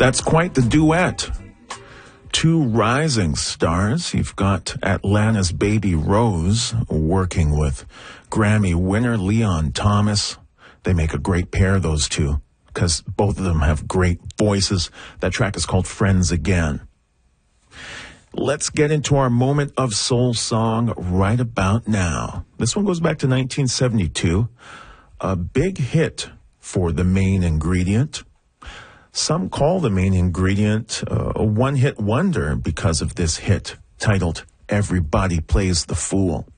That's quite the duet. Two rising stars. You've got Atlanta's Baby Rose working with Grammy winner Leon Thomas. They make a great pair, those two, because both of them have great voices. That track is called Friends Again. Let's get into our moment of soul song right about now. This one goes back to 1972. A big hit for The Main Ingredient. Some call The Main Ingredient a one-hit wonder because of this hit titled Everybody Plays the Fool.